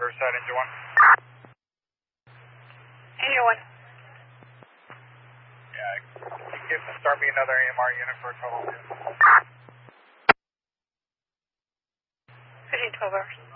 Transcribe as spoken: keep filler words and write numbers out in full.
Riverside, engine one. Engine one. Yeah, you can start me another A M R unit for a total of two. fifteen twelve hours.